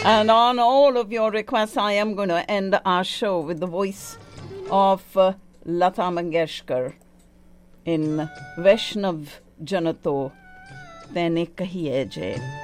And on all of your requests, I am going to end our show with the voice of Lata Mangeshkar in Vaishnav Janato Tene Kahiye Je.